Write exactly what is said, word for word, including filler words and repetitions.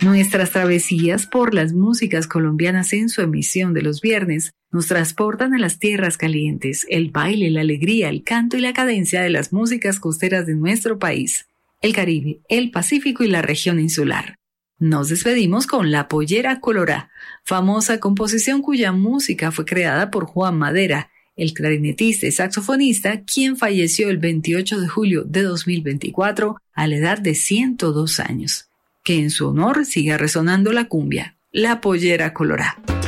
Nuestras travesías por las músicas colombianas en su emisión de los viernes nos transportan a las tierras calientes, el baile, la alegría, el canto y la cadencia de las músicas costeras de nuestro país, el Caribe, el Pacífico y la región insular. Nos despedimos con La Pollera Colorá, famosa composición cuya música fue creada por Juan Madera, el clarinetista y saxofonista, quien falleció el veintiocho de julio de dos mil veinticuatro a la edad de ciento dos años. Que en su honor siga resonando la cumbia, La Pollera Colorá.